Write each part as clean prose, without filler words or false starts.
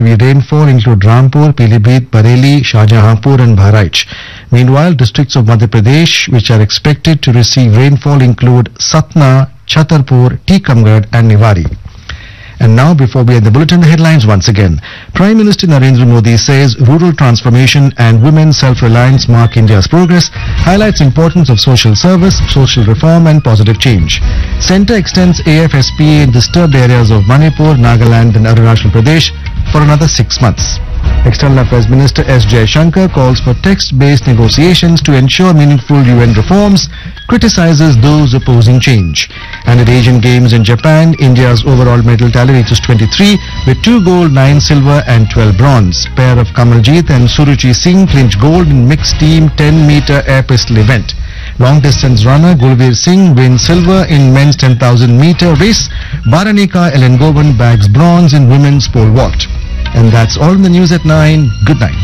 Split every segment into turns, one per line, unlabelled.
Rainfall include Rampur, Pilibhit, Bareilly, Shahjahanpur and Bahraich. Meanwhile, districts of Madhya Pradesh which are expected to receive rainfall include Satna, Chhatarpur, Tikamgarh and Niwari. And now, before we end the bulletin, the headlines once again. Prime Minister Narendra Modi says rural transformation and women's self-reliance mark India's progress, highlights importance of social service, social reform and positive change. Centre extends AFSPA in disturbed areas of Manipur, Nagaland and Arunachal Pradesh for another 6 months. External Affairs Minister S. Jaishankar calls for text-based negotiations to ensure meaningful UN reforms, criticizes those opposing change. And at Asian Games in Japan, India's overall medal tally reaches 23 with 2 gold, 9 silver and 12 bronze. Pair of Kamaljeet and Suruchi Singh clinch gold in mixed team 10-meter air pistol event. Long-distance runner Gulveer Singh wins silver in men's 10,000-meter race. Baranika Elengovan bags bronze in women's pole vault. And that's all in the news at 9. Good night.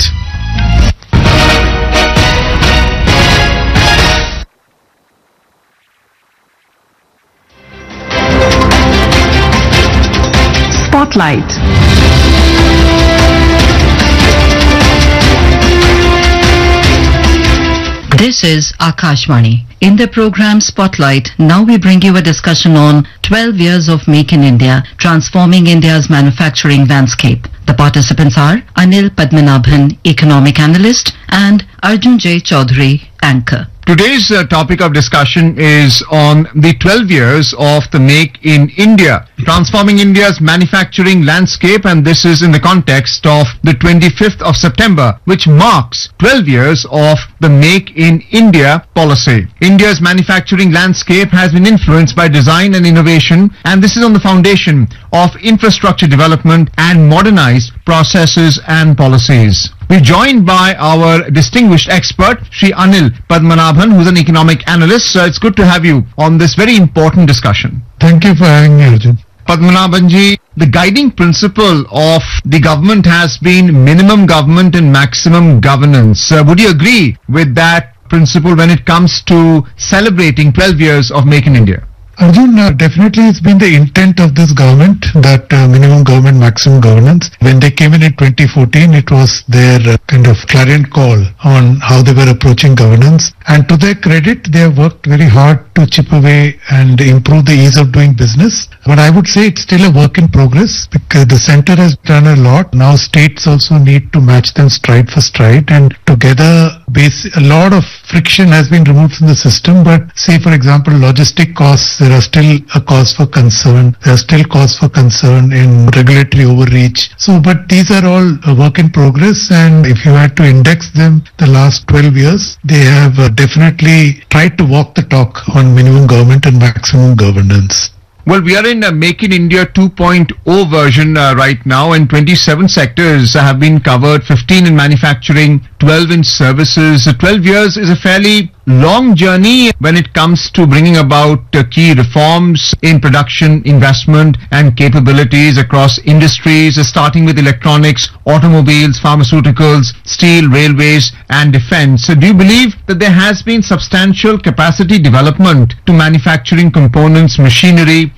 Spotlight. This is Akashvani. In the program Spotlight, now we bring you a discussion on 12 years of Make in India, transforming India's manufacturing landscape. The participants are Anil Padmanabhan, economic analyst, and Arjun J. Chaudhary, anchor.
Today's topic of discussion is on the 12 years of the Make in India, transforming India's manufacturing landscape, and this is in the context of the 25th of September, which marks 12 years of the Make in India policy. India's manufacturing landscape has been influenced by design and innovation, and this is on the foundation of infrastructure development and modernized processes and policies. We're joined by our distinguished expert, Shri Anil Padmanabhan, who's an economic analyst. So it's good to have you on this very important discussion.
Thank you for having me, Arjun.
Padmanabhanji, the guiding principle of the government has been minimum government and maximum governance. Would you agree with that principle when it comes to celebrating 12 years of Make in India?
Arjun, definitely it's been the intent of this government that minimum government, maximum governance. When they came in 2014, it was their kind of clarion call on how they were approaching governance. And to their credit, they have worked very hard to chip away and improve the ease of doing business. But I would say it's still a work in progress because the center has done a lot. Now states also need to match them stride for stride, and together a lot of friction has been removed from the system. But say for example logistic costs, there are still a cause for concern. There are still cause for concern in regulatory overreach. So but these are all a work in progress, and if you had to index them the last 12 years, they have definitely tried to walk the talk on minimum government and maximum governance.
Well, we are in a Make in India 2.0 version right now, and 27 sectors have been covered, 15 in manufacturing, 12 in services. 12 years is a fairly long journey when it comes to bringing about key reforms in production, investment and capabilities across industries, starting with electronics, automobiles, pharmaceuticals, steel, railways and defense. So do you believe that there has been substantial capacity development to manufacturing components, machinery,